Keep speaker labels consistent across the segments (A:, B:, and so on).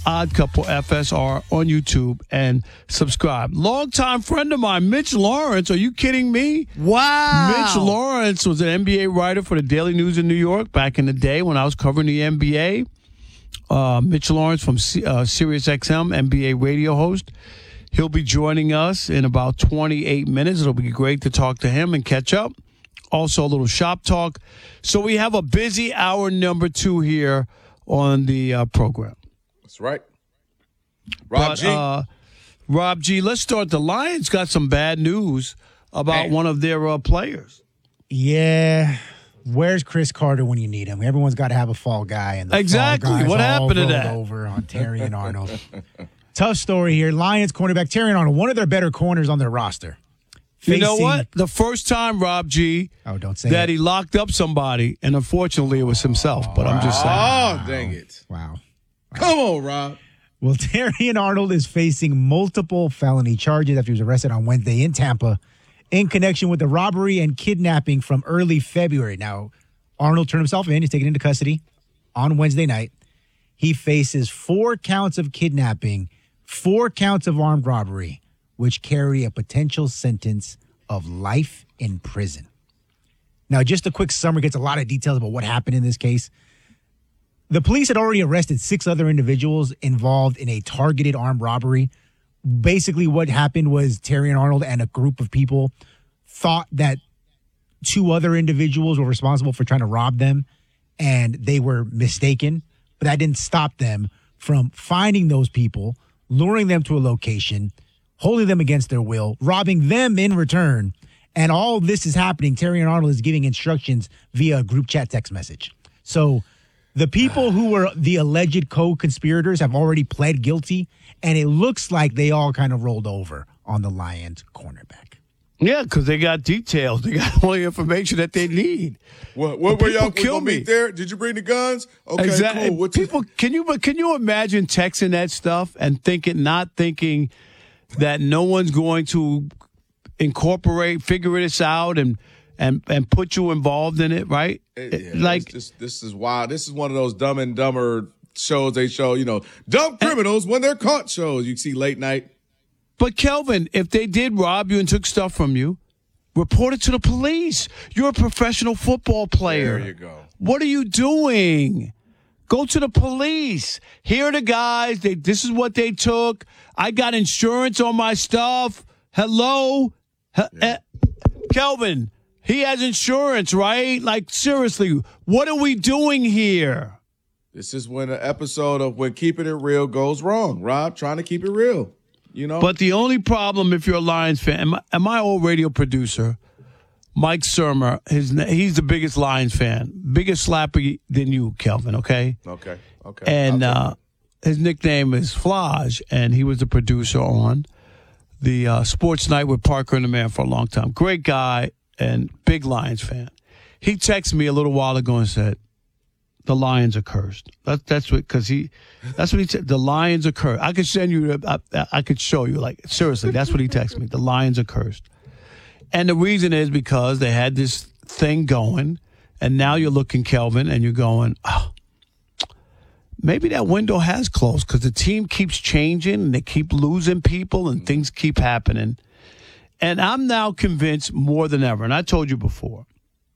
A: Odd Couple FSR on YouTube and subscribe. Longtime friend of mine, Mitch Lawrence. Are you kidding me?
B: Wow.
A: Mitch Lawrence was an NBA writer for the Daily News in New York back in the day when I was covering the NBA. Mitch Lawrence from Sirius XM, NBA radio host. He'll be joining us in about 28 minutes. It'll be great to talk to him and catch up. Also, a little shop talk. So we have a busy hour number 2 here on the program.
C: That's right.
A: Rob G, let's start. The Lions got some bad news about one of their players.
B: Yeah. Where's Chris Carter when you need him? Everyone's got to have a fall guy. And the
A: exactly.
B: Fall guys
A: what happened to that?
B: Over on Terrion Arnold. Tough story here. Lions cornerback Terrion Arnold, one of their better corners on their roster.
A: You know what? The first time, Rob G,
B: don't say
A: that he locked up somebody, and unfortunately it was himself, but I'm just saying.
C: Oh, dang it.
B: Wow.
C: Come on, Rob.
B: Well, Terrion Arnold is facing multiple felony charges after he was arrested on Wednesday in Tampa in connection with the robbery and kidnapping from early February. Now, Arnold turned himself in. He's taken into custody on Wednesday night. He faces 4 counts of kidnapping, 4 counts of armed robbery, which carry a potential sentence of life in prison. Now, just a quick summary gets a lot of details about what happened in this case. The police had already arrested 6 other individuals involved in a targeted armed robbery. Basically, what happened was Terrion Arnold and a group of people thought that 2 other individuals were responsible for trying to rob them, and they were mistaken. But that didn't stop them from finding those people, luring them to a location, holding them against their will, robbing them in return. And all this is happening. Terrion Arnold is giving instructions via a group chat text message. So the people who were the alleged co-conspirators have already pled guilty, and it looks like they all kind of rolled over on the Lions cornerback.
A: Yeah, because they got details. They got all the information that they need.
C: What were y'all gonna meet there? Did you bring the guns? Okay,
A: exactly.
C: cool.
A: People, can you imagine texting that stuff and not thinking that no one's going to figure this out and put you involved in it, right?
C: Yeah, this is wild. This is one of those Dumb and Dumber shows they show, dumb criminals when they're caught shows you see late night.
A: But Kelvin, if they did rob you and took stuff from you, report it to the police. You're a professional football player.
C: There you go.
A: What are you doing? Go to the police. Here are the guys. This is what they took. I got insurance on my stuff. Hello? Kelvin, he has insurance, right? Like, seriously, what are we doing here?
C: This is when an episode of When Keeping It Real goes wrong. Rob, trying to keep it real,
A: But the only problem, if you're a Lions fan, and my old radio producer, Mike Surmer, he's the biggest Lions fan, biggest slapper than you, Kelvin, okay?
C: Okay.
A: And his nickname is Flage, and he was the producer on the Sports Night with Parker and the Man for a long time. Great guy and big Lions fan. He texted me a little while ago and said, the Lions are cursed. That's what he said. The Lions are cursed. I could send you, I could show you, like, seriously, that's what he texted me. The Lions are cursed. And the reason is because they had this thing going, and now you're looking, Kelvin, and you're going, maybe that window has closed because the team keeps changing and they keep losing people and things keep happening. And I'm now convinced more than ever, and I told you before,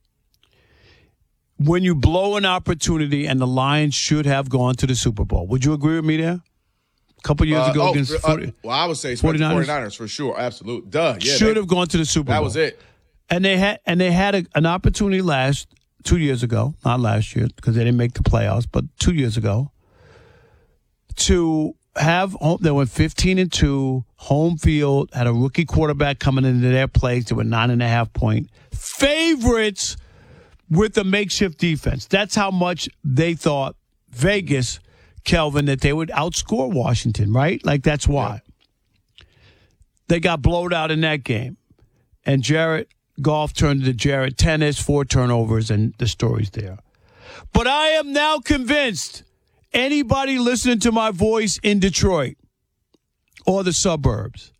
A: when you blow an opportunity, and the Lions should have gone to the Super Bowl. Would you agree with me there? A couple years ago against
C: I would say 49ers for sure. Absolute. Duh. Yeah,
A: should have gone to the Super Bowl.
C: That was it.
A: And they had an opportunity 2 years ago, not last year because they didn't make the playoffs, but 2 years ago, to have they went 15-2, home field, had a rookie quarterback coming into their place. They were 9.5-point favorites with a makeshift defense. That's how much they thought Vegas, Kelvin, that they would outscore Washington, right? Like, that's why. Yeah. They got blowed out in that game. And Jared Goff turned into Jared Tennis, 4 turnovers, and the story's there. But I am now convinced anybody listening to my voice in Detroit or the suburbs,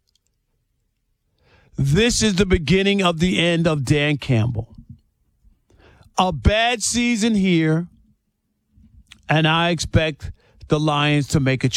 A: this is the beginning of the end of Dan Campbell. A bad season here, and I expect the Lions to make a